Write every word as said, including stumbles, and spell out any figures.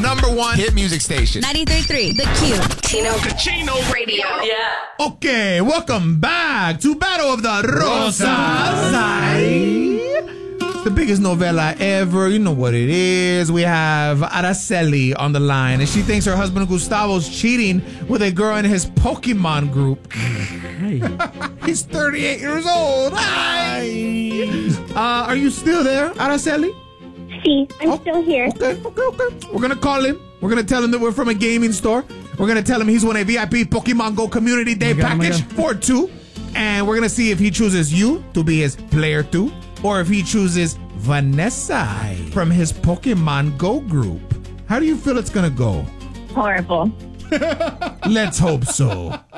number one hit music station. ninety-three point three, The Q. Chino. The Chino Radio. Yeah. Okay, welcome back to Battle of the Rosas. It's the biggest novella ever. You know what it is. We have Araceli on the line, and she thinks her husband Gustavo's cheating with a girl in his Pokemon group. He's thirty-eight years old. Hi. Uh, are you still there, Araceli? See, I'm oh, still here. Okay, okay, okay. We're going to call him. We're going to tell him that we're from a gaming store. We're going to tell him he's won a V I P Pokemon Go Community Day God, package for two. And we're going to see if he chooses you to be his player two, or if he chooses Vanessa from his Pokemon Go group. How do you feel it's going to go? Horrible. Let's hope so.